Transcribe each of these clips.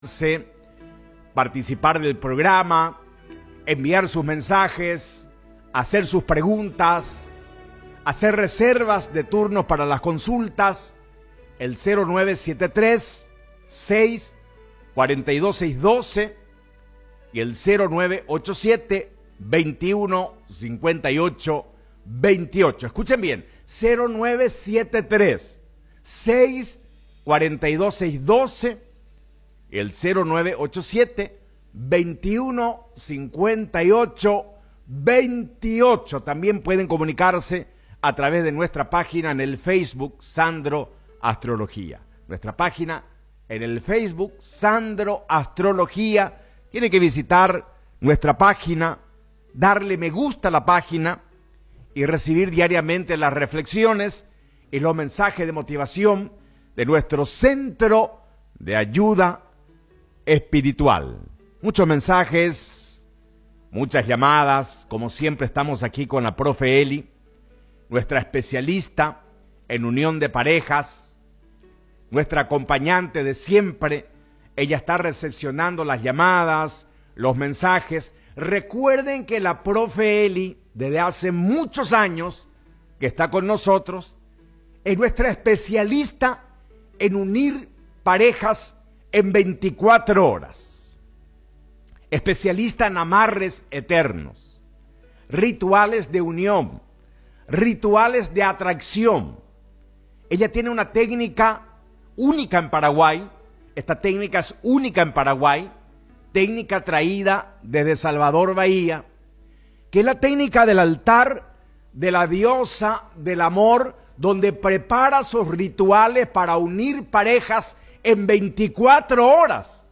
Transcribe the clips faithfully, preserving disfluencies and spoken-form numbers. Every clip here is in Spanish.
participar del programa, enviar sus mensajes, hacer sus preguntas, hacer reservas de turnos para las consultas, el cero nueve siete tres, seis, cuatro dos, seis uno dos y el cero nueve ocho siete, veintiuno, cincuenta y ocho, veintiocho. Escuchen bien, cero nueve siete tres, seis, cuatro dos, seis uno dos y el cero nueve ocho siete, veintiuno, cincuenta y ocho, veintiocho. También pueden comunicarse a través de nuestra página en el Facebook Sandro Astrología. Nuestra página en el Facebook Sandro Astrología. Tiene que visitar nuestra página, darle me gusta a la página y recibir diariamente las reflexiones y los mensajes de motivación de nuestro centro de ayuda espiritual. Muchos mensajes, muchas llamadas. Como siempre estamos aquí con la profe Eli, nuestra especialista en unión de parejas, nuestra acompañante de siempre. Ella está recepcionando las llamadas, los mensajes. Recuerden que la profe Eli, desde hace muchos años que está con nosotros, es nuestra especialista en unir parejas en veinticuatro horas. Especialista en amarres eternos, rituales de unión, rituales de atracción. Ella tiene una técnica única en Paraguay. Esta técnica es única en Paraguay, técnica traída desde Salvador Bahía, que es la técnica del altar de la diosa del amor, donde prepara sus rituales para unir parejas en veinticuatro horas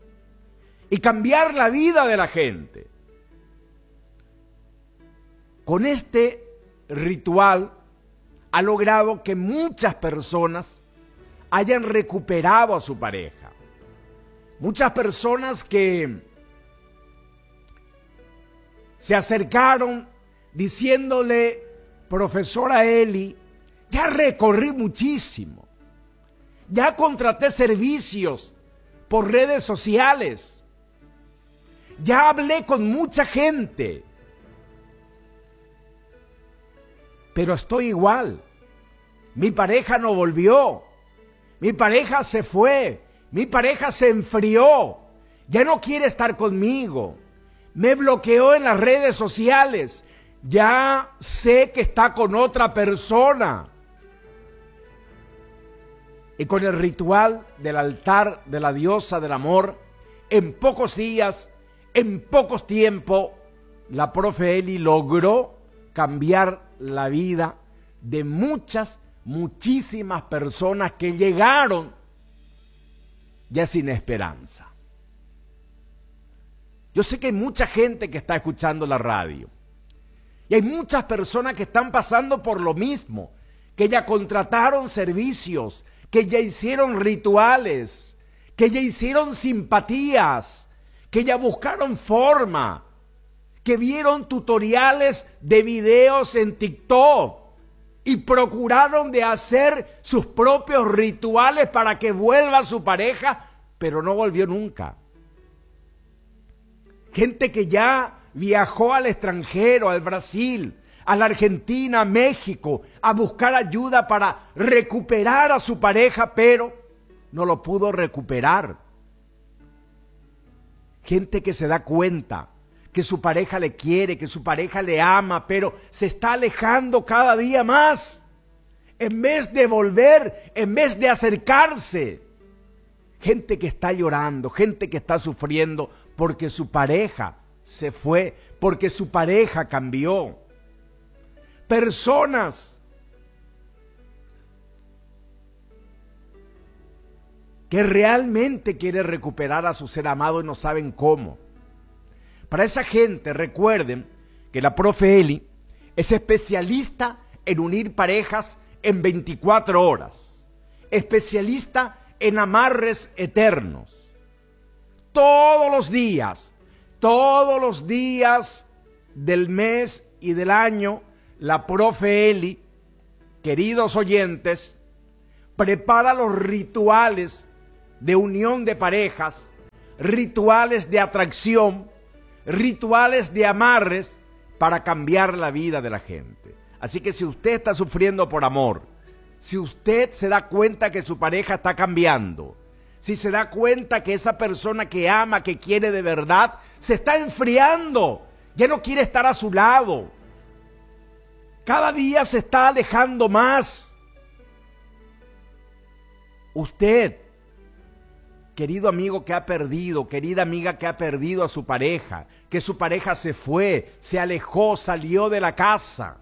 y cambiar la vida de la gente. Con este ritual ha logrado que muchas personas hayan recuperado a su pareja. Muchas personas que se acercaron diciéndole: profesora Eli, ya recorrí muchísimo, ya contraté servicios por redes sociales, ya hablé con mucha gente, pero estoy igual. Mi pareja no volvió, mi pareja se fue, mi pareja se enfrió, ya no quiere estar conmigo, me bloqueó en las redes sociales, ya sé que está con otra persona. Y con el ritual del altar de la diosa del amor, en pocos días, en pocos tiempos, la profe Eli logró cambiar la vida de muchas, muchísimas personas que llegaron ya sin esperanza. Yo sé que hay mucha gente que está escuchando la radio y hay muchas personas que están pasando por lo mismo, que ya contrataron servicios, que ya hicieron rituales, que ya hicieron simpatías, que ya buscaron forma, que vieron tutoriales de videos en TikTok y procuraron de hacer sus propios rituales para que vuelva su pareja, pero no volvió nunca. Gente que ya viajó al extranjero, al Brasil, a la Argentina, a México, a buscar ayuda para recuperar a su pareja, pero no lo pudo recuperar. Gente que se da cuenta que su pareja le quiere, que su pareja le ama, pero se está alejando cada día más. En vez de volver, en vez de acercarse. Gente que está llorando, gente que está sufriendo porque su pareja se fue, porque su pareja cambió. Personas que realmente quieren recuperar a su ser amado y no saben cómo. Para esa gente, recuerden que la profe Eli es especialista en unir parejas en veinticuatro horas. Especialista en amarres eternos. Todos los días, todos los días del mes y del año, la profe Eli, queridos oyentes, prepara los rituales de unión de parejas rituales de atracción, rituales de amarres para cambiar la vida de la gente. Así que si usted está sufriendo por amor, si usted se da cuenta que su pareja está cambiando, si se da cuenta que esa persona que ama, que quiere de verdad, se está enfriando, ya no quiere estar a su lado, cada día se está alejando más. Usted, querido amigo que ha perdido, querida amiga que ha perdido a su pareja, que su pareja se fue, se alejó, salió de la casa,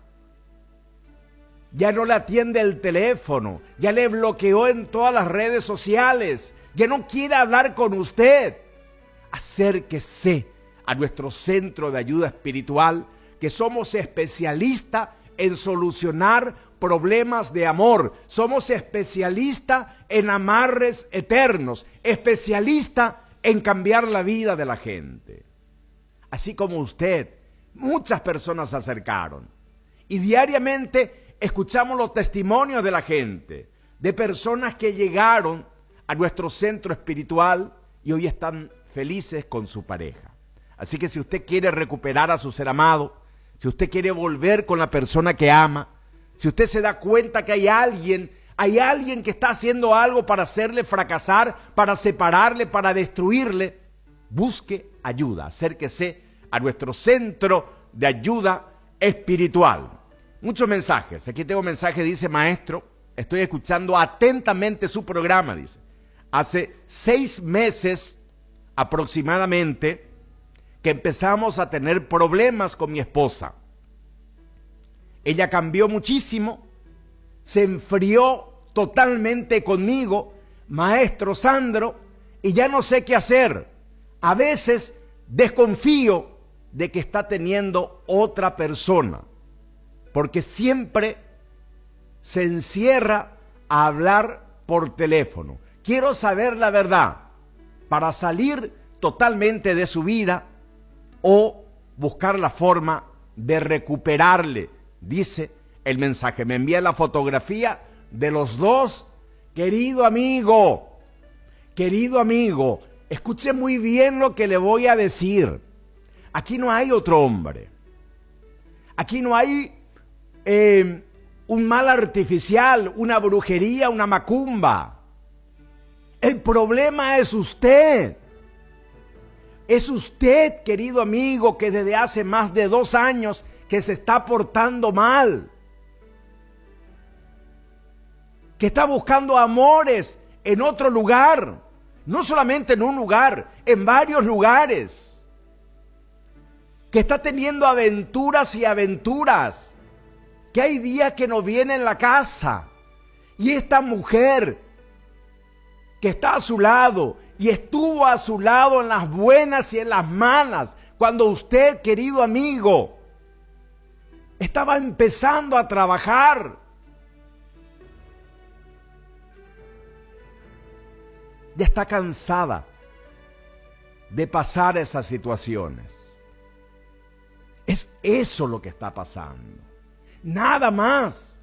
ya no le atiende el teléfono, ya le bloqueó en todas las redes sociales, ya no quiere hablar con usted, acérquese a nuestro centro de ayuda espiritual, que somos especialistas en solucionar problemas de amor. Somos especialistas en amarres eternos, especialistas en cambiar la vida de la gente. Así como usted, muchas personas se acercaron y diariamente escuchamos los testimonios de la gente, de personas que llegaron a nuestro centro espiritual y hoy están felices con su pareja. Así que si usted quiere recuperar a su ser amado, si usted quiere volver con la persona que ama, si usted se da cuenta que hay alguien, hay alguien que está haciendo algo para hacerle fracasar, para separarle, para destruirle, busque ayuda, acérquese a nuestro centro de ayuda espiritual. Muchos mensajes, aquí tengo un mensaje, dice: maestro, estoy escuchando atentamente su programa, dice. Hace seis meses aproximadamente que empezamos a tener problemas con mi esposa. Ella cambió muchísimo, se enfrió totalmente conmigo, maestro Sandro, y ya no sé qué hacer. A veces desconfío de que está teniendo otra persona, porque siempre se encierra a hablar por teléfono. Quiero saber la verdad para salir totalmente de su vida o buscar la forma de recuperarle, dice el mensaje. Me envía la fotografía de los dos. Querido amigo, querido amigo, escuche muy bien lo que le voy a decir. Aquí no hay otro hombre. Aquí no hay eh, un mal artificial, una brujería, una macumba. El problema es usted. Es usted, querido amigo, que desde hace más de dos años que se está portando mal, que está buscando amores en otro lugar, no solamente en un lugar, en varios lugares, que está teniendo aventuras y aventuras, que hay días que no viene en la casa, y esta mujer que está a su lado y estuvo a su lado en las buenas y en las malas, cuando usted, querido amigo, estaba empezando a trabajar. Ya está cansada de pasar esas situaciones. Es eso lo que está pasando. Nada más.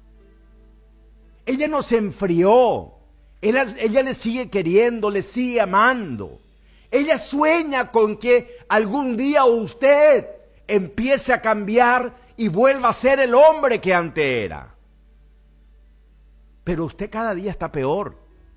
Ella no se enfrió. Ella, ella le sigue queriendo, le sigue amando. Ella sueña con que algún día usted empiece a cambiar y vuelva a ser el hombre que antes era. Pero usted cada día está peor.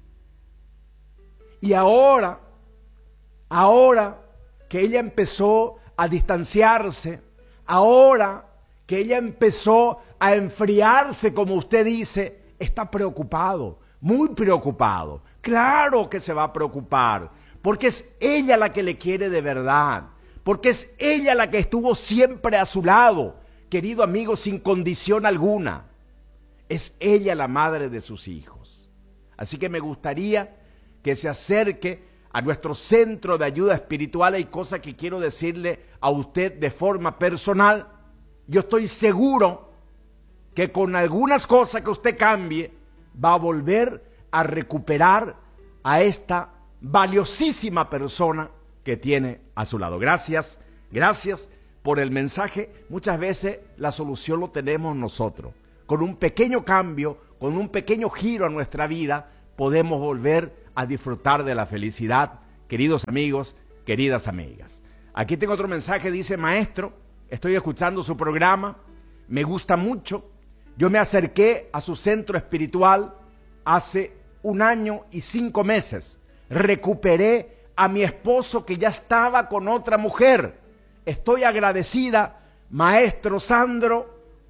Y ahora, ahora que ella empezó a distanciarse, ahora que ella empezó a enfriarse, como usted dice, está preocupado, muy preocupado. Claro que se va a preocupar, porque es ella la que le quiere de verdad, porque es ella la que estuvo siempre a su lado, querido amigo, sin condición alguna. Es ella la madre de sus hijos. Así que me gustaría que se acerque a nuestro centro de ayuda espiritual. Hay cosas que quiero decirle a usted de forma personal. Yo estoy seguro que con algunas cosas que usted cambie, va a volver a recuperar a esta valiosísima persona que tiene a su lado. Gracias, gracias por el mensaje. Muchas veces la solución lo tenemos nosotros. Con un pequeño cambio, con un pequeño giro a nuestra vida, podemos volver a disfrutar de la felicidad queridos amigos, queridas amigas. Aquí tengo otro mensaje, dice: maestro, estoy escuchando su programa, me gusta mucho. Yo me acerqué a su centro espiritual hace un año y cinco meses. Recuperé a mi esposo que ya estaba con otra mujer. Estoy agradecida, maestro Sandro.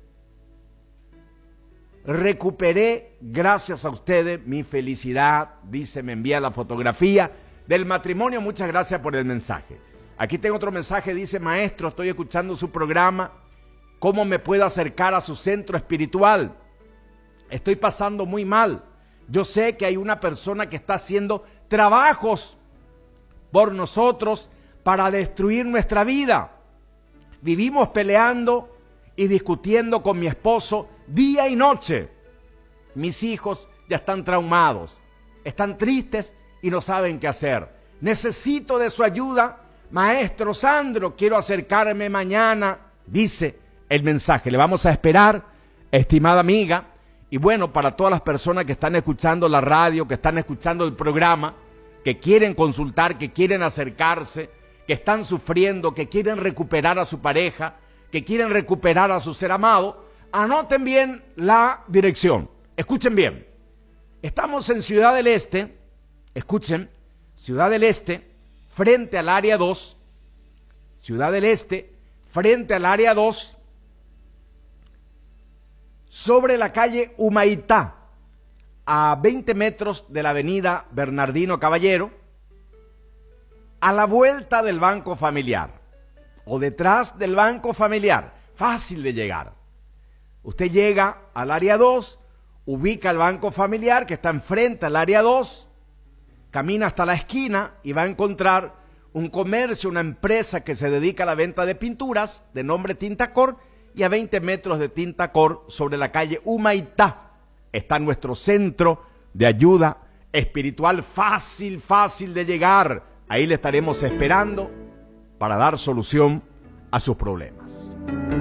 Recuperé, gracias a ustedes, mi felicidad. Dice, me envía la fotografía del matrimonio. Muchas gracias por el mensaje. Aquí tengo otro mensaje, dice: maestro, estoy escuchando su programa. ¿Cómo me puedo acercar a su centro espiritual? Estoy pasando muy mal. Yo sé que hay una persona que está haciendo trabajos por nosotros para destruir nuestra vida. Vivimos peleando y discutiendo con mi esposo día y noche. Mis hijos ya están traumados, están tristes y no saben qué hacer. Necesito de su ayuda. Maestro Sandro, quiero acercarme mañana, dice el mensaje. Le vamos a esperar, estimada amiga. Y bueno, para todas las personas que están escuchando la radio, que están escuchando el programa, que quieren consultar, que quieren acercarse, que están sufriendo, que quieren recuperar a su pareja, que quieren recuperar a su ser amado, anoten bien la dirección. Escuchen bien. Estamos en Ciudad del Este, escuchen, Ciudad del Este, frente al área dos, Ciudad del Este, frente al área dos, sobre la calle Humaitá, a veinte metros de la avenida Bernardino Caballero, a la vuelta del Banco Familiar, o detrás del Banco Familiar, fácil de llegar. Usted llega al área dos, ubica el Banco Familiar que está enfrente al área dos, camina hasta la esquina y va a encontrar un comercio, una empresa que se dedica a la venta de pinturas de nombre Tintacor, y a veinte metros de Tintacor, sobre la calle Humaitá, está nuestro centro de ayuda espiritual, fácil, fácil de llegar. Ahí le estaremos esperando para dar solución a sus problemas.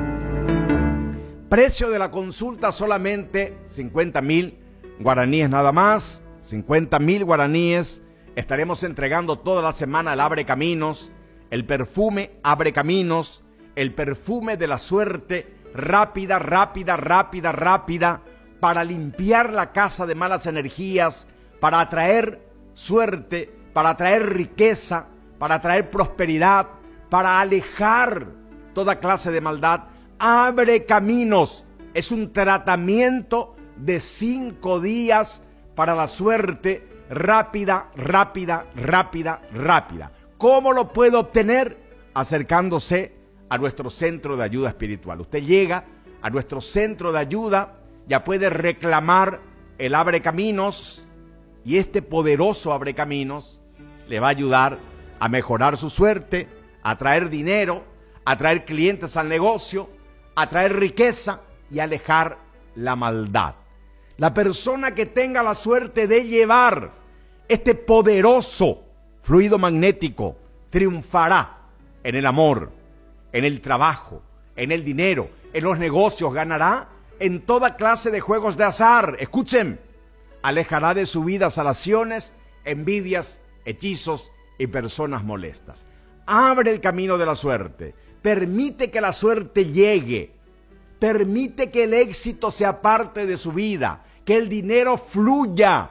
Precio de la consulta solamente cincuenta mil guaraníes nada más, cincuenta mil guaraníes. Estaremos entregando toda la semana el Abre Caminos, el perfume Abre Caminos, el perfume de la suerte, rápida, rápida, rápida, rápida, para limpiar la casa de malas energías, para atraer suerte, para atraer riqueza, para atraer prosperidad, para alejar toda clase de maldad. Abre Caminos es un tratamiento de cinco días para la suerte, rápida, rápida, rápida, rápida. ¿Cómo lo puedo obtener? Acercándose a nuestro centro de ayuda espiritual. Usted llega a nuestro centro de ayuda, ya puede reclamar el Abre Caminos, y este poderoso Abre Caminos le va a ayudar a mejorar su suerte, a traer dinero, a traer clientes al negocio, a traer riqueza y a alejar la maldad. La persona que tenga la suerte de llevar este poderoso fluido magnético triunfará en el amor, en el trabajo, en el dinero, en los negocios, ganará en toda clase de juegos de azar. Escuchen, alejará de su vida salaciones, envidias, hechizos y personas molestas. Abre el camino de la suerte, permite que la suerte llegue, permite que el éxito sea parte de su vida, que el dinero fluya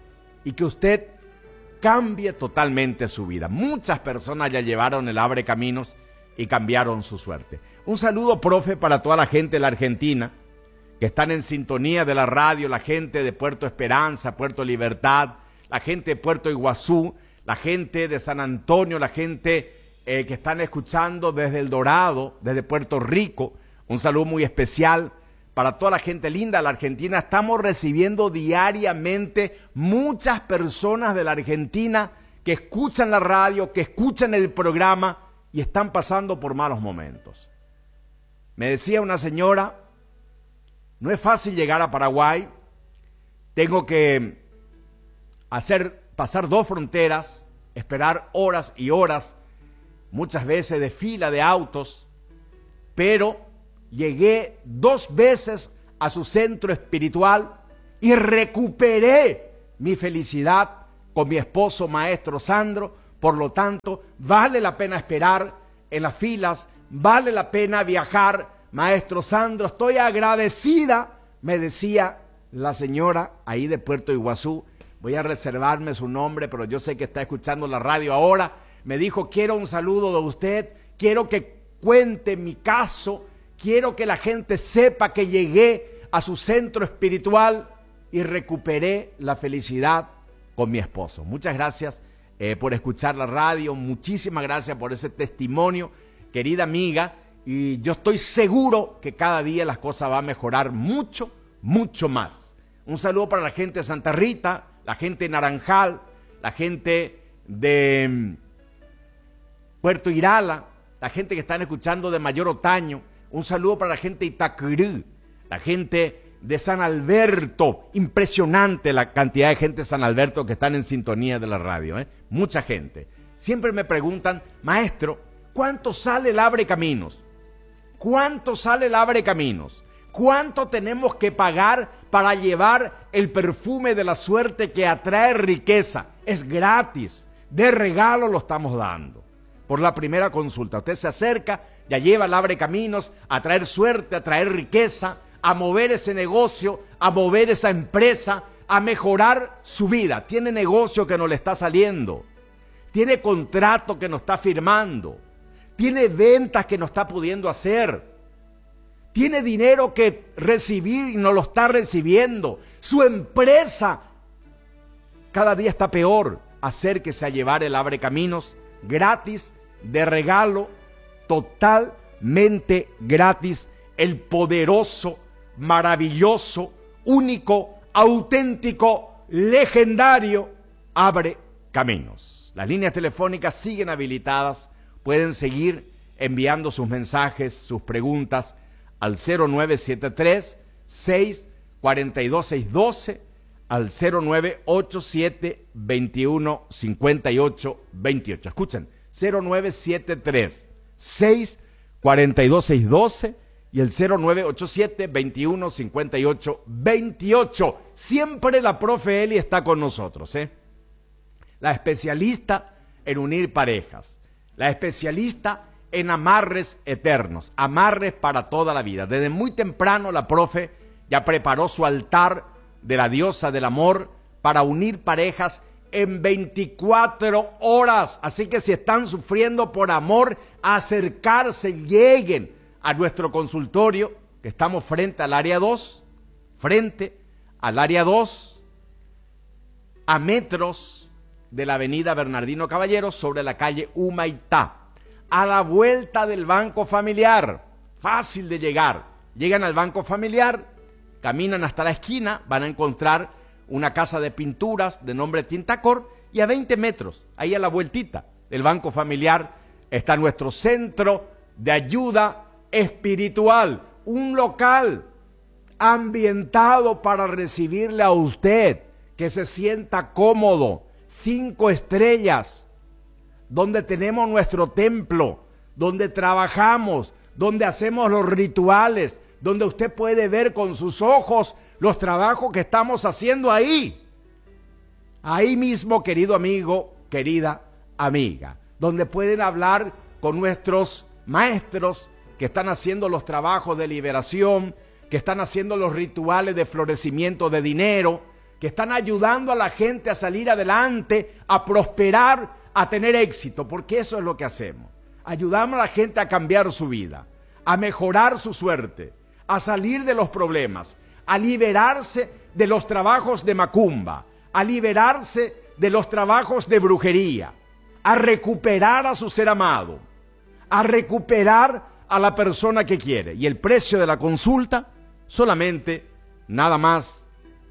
y que usted cambie totalmente su vida. Muchas personas ya llevaron el Abre Caminos y cambiaron su suerte. Un saludo, profe, para toda la gente de la Argentina que están en sintonía de la radio, la gente de Puerto Esperanza, Puerto Libertad, la gente de Puerto Iguazú, la gente de San Antonio, la gente eh, que están escuchando desde El Dorado, desde Puerto Rico. Un saludo muy especial para toda la gente linda de la Argentina. Estamos recibiendo diariamente muchas personas de la Argentina que escuchan la radio, que escuchan el programa y están pasando por malos momentos. Me decía una señora: no es fácil llegar a Paraguay, tengo que hacer pasar dos fronteras, esperar horas y horas, muchas veces de fila de autos, pero llegué dos veces a su centro espiritual y recuperé mi felicidad con mi esposo, maestro Sandro, Por lo tanto, vale la pena esperar en las filas, vale la pena viajar. Maestro Sandro, estoy agradecida, me decía la señora ahí de Puerto Iguazú. Voy a reservarme su nombre, pero yo sé que está escuchando la radio ahora. Me dijo, quiero un saludo de usted, quiero que cuente mi caso, quiero que la gente sepa que llegué a su centro espiritual y recuperé la felicidad con mi esposo. Muchas gracias eh, por escuchar la radio, muchísimas gracias por ese testimonio, querida amiga, y yo estoy seguro que cada día las cosas van a mejorar mucho, mucho más. Un saludo para la gente de Santa Rita, la gente de Naranjal, la gente de Puerto Irala, la gente que están escuchando de Mayor Otaño. Un saludo para la gente de Itacurú, la gente de San Alberto. Impresionante la cantidad de gente de San Alberto que están en sintonía de la radio, ¿eh? Mucha gente. Siempre me preguntan, maestro, ¿cuánto sale el Abre Caminos? ¿Cuánto sale el Abre Caminos? ¿Cuánto tenemos que pagar para llevar el perfume de la suerte que atrae riqueza? Es gratis, de regalo lo estamos dando. Por la primera consulta, usted se acerca, ya lleva el Abre Caminos a traer suerte, a traer riqueza, a mover ese negocio, a mover esa empresa, a mejorar su vida. Tiene negocio que no le está saliendo, tiene contrato que no está firmando, tiene ventas que no está pudiendo hacer, tiene dinero que recibir y no lo está recibiendo. Su empresa cada día está peor. Acérquese a llevar el Abre Caminos gratis, de regalo, totalmente gratis. El poderoso, maravilloso, único, auténtico, legendario Abre Caminos. Las líneas telefónicas siguen habilitadas. Pueden seguir enviando sus mensajes, sus preguntas al cero nueve siete tres, seis cuatro dos, seis uno dos, al cero nueve ocho siete, veintiuno, cincuenta y ocho, veintiocho. Escuchen, cero nueve siete tres, seis cuatro dos, seis uno dos y el cero nueve ocho siete, veintiuno, cincuenta y ocho, veintiocho. Siempre la profe Eli está con nosotros, ¿eh? La especialista en unir parejas, la especialista en amarres eternos, amarres para toda la vida. Desde muy temprano la profe ya preparó su altar de la diosa del amor para unir parejas en veinticuatro horas. Así que si están sufriendo por amor, acercarse, lleguen a nuestro consultorio, que estamos frente al área dos, frente al área dos, a metros de la avenida Bernardino Caballero, sobre la calle Humaitá, a la vuelta del Banco Familiar. Fácil de llegar. Llegan al Banco Familiar, caminan hasta la esquina, van a encontrar una casa de pinturas de nombre Tintacor, y a veinte metros, ahí a la vueltita del Banco Familiar, está nuestro centro de ayuda espiritual, un local ambientado para recibirle a usted, que se sienta cómodo, cinco estrellas, donde tenemos nuestro templo, donde trabajamos, donde hacemos los rituales, donde usted puede ver con sus ojos los trabajos que estamos haciendo ahí. Ahí mismo, querido amigo, querida amiga, donde pueden hablar con nuestros maestros que están haciendo los trabajos de liberación, que están haciendo los rituales de florecimiento de dinero, que están ayudando a la gente a salir adelante, a prosperar, a tener éxito, porque eso es lo que hacemos. Ayudamos a la gente a cambiar su vida, a mejorar su suerte, a salir de los problemas, a liberarse de los trabajos de macumba, a liberarse de los trabajos de brujería, a recuperar a su ser amado, a recuperar a la persona que quiere. Y el precio de la consulta, solamente nada más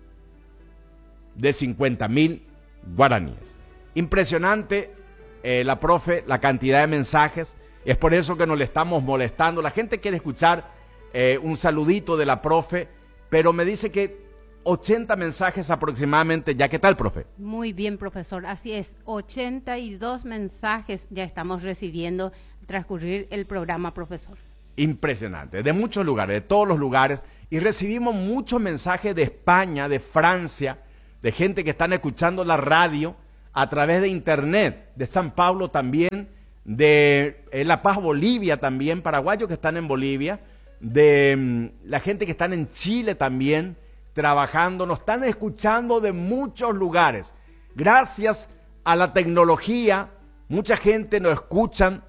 de cincuenta mil guaraníes. Impresionante, eh, la profe, la cantidad de mensajes. Es por eso que nos le estamos molestando. La gente quiere escuchar eh, un saludito de la profe, pero me dice que ochenta mensajes aproximadamente ya. ¿Qué tal, profe? Muy bien, profesor. Así es, ochenta y dos mensajes ya estamos recibiendo al transcurrir el programa, profesor. Impresionante, de muchos lugares, de todos los lugares. Y recibimos muchos mensajes de España, de Francia, de gente que están escuchando la radio a través de internet, de San Pablo también, de eh, La Paz, Bolivia también, paraguayos que están en Bolivia, de mm, la gente que están en Chile también, trabajando, nos están escuchando de muchos lugares. Gracias a la tecnología, mucha gente nos escuchan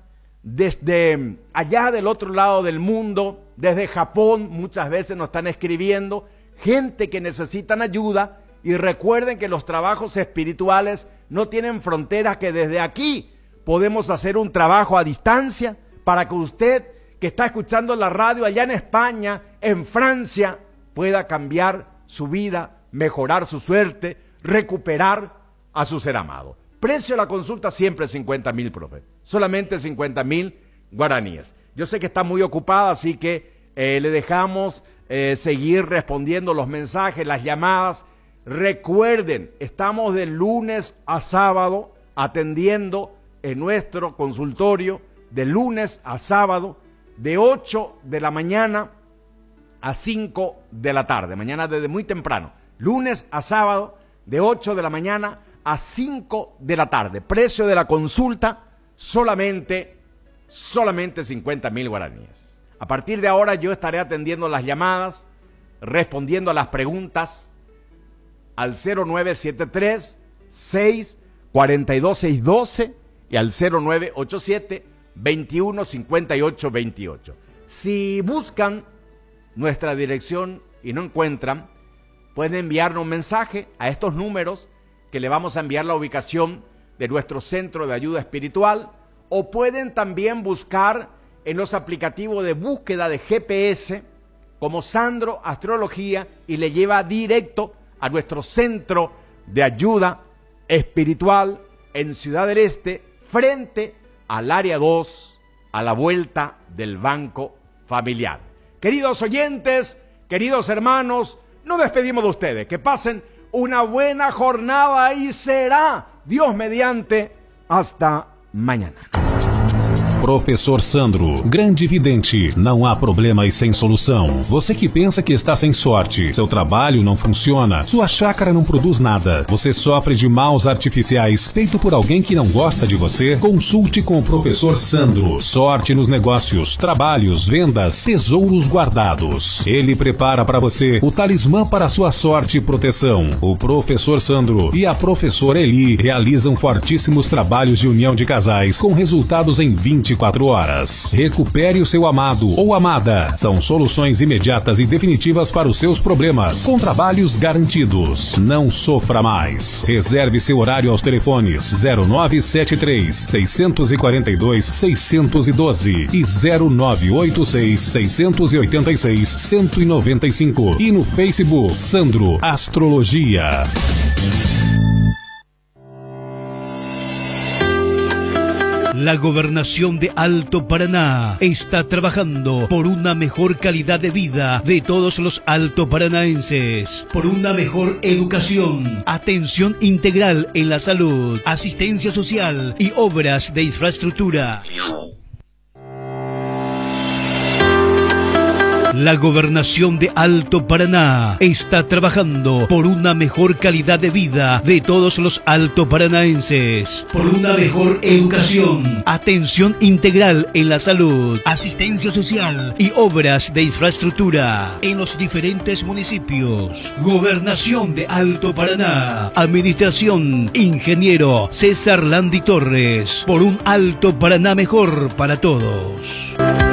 desde allá del otro lado del mundo, desde Japón, muchas veces nos están escribiendo, gente que necesitan ayuda, y recuerden que los trabajos espirituales no tienen fronteras, que desde aquí podemos hacer un trabajo a distancia para que usted que está escuchando la radio allá en España, en Francia, pueda cambiar su vida, mejorar su suerte, recuperar a su ser amado. Precio de la consulta siempre cincuenta mil, profe. Solamente cincuenta mil guaraníes. Yo sé que está muy ocupada, así que eh, le dejamos eh, seguir respondiendo los mensajes, las llamadas. Recuerden, estamos de lunes a sábado atendiendo en nuestro consultorio, de lunes a sábado, de ocho de la mañana a cinco de la tarde. Mañana desde muy temprano. Lunes a sábado, de ocho de la mañana a cinco de la tarde. Precio de la consulta, solamente, solamente cincuenta mil guaraníes. A partir de ahora yo estaré atendiendo las llamadas, respondiendo a las preguntas al cero nueve siete tres, seis cuatro dos, seis uno dos y al cero nueve ocho siete, veintiuno cincuenta y ocho veintiocho. Si buscan nuestra dirección y no encuentran, pueden enviarnos un mensaje a estos números que le vamos a enviar la ubicación de nuestro centro de ayuda espiritual, o pueden también buscar en los aplicativos de búsqueda de G P S como Sandro Astrología y le lleva directo a nuestro centro de ayuda espiritual en Ciudad del Este, frente al área dos, a la vuelta del Banco Familiar. Queridos oyentes, queridos hermanos, nos despedimos de ustedes. Que pasen una buena jornada y será, Dios mediante, hasta mañana. Professor Sandro, grande vidente, não há problemas sem solução. Você que pensa que está sem sorte, seu trabalho não funciona, sua chácara não produz nada, você sofre de maus artificiais feito por alguém que não gosta de você, consulte com o Professor Sandro. Sorte nos negócios, trabalhos, vendas, tesouros guardados. Ele prepara para você o talismã para sua sorte e proteção. O Professor Sandro e a Professora Eli realizam fortíssimos trabalhos de união de casais com resultados em vinte e quatro horas. Recupere o seu amado ou amada. São soluções imediatas e definitivas para os seus problemas, com trabalhos garantidos. Não sofra mais. Reserve seu horário aos telefones zero nove sete três, seis quatro dois, seis um dois e zero nove oito seis, seis oito seis, um nove cinco e no Facebook Sandro Astrologia. La Gobernación de Alto Paraná está trabajando por una mejor calidad de vida de todos los altoparanaenses, por una mejor educación, atención integral en la salud, asistencia social y obras de infraestructura. La Gobernación de Alto Paraná está trabajando por una mejor calidad de vida de todos los altoparanaenses, por una mejor educación, atención integral en la salud, asistencia social y obras de infraestructura en los diferentes municipios. Gobernación de Alto Paraná, Administración Ingeniero César Landi Torres, por un Alto Paraná mejor para todos.